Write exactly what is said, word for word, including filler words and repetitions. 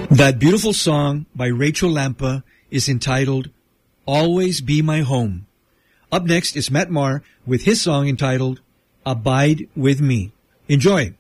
That beautiful song by Rachel Lampa is entitled Always Be My Home. Up next is Matt Maher with his song entitled Abide With Me. Enjoy.